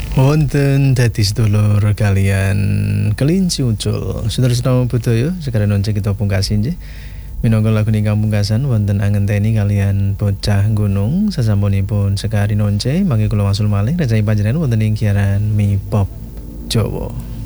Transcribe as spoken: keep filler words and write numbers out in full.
Wonten dadi sedulur kalian kelinci ucul. Saudara-saudara budaya sekarang nonce kita pungkasi nggih. Minangka lagu ingkang pungkasan wonten angenteni kalian bocah gunung sasampunipun sekari nonce mangke kula wasul malih recahi panjenengan wonten ing siaran Mi Pop Jawa.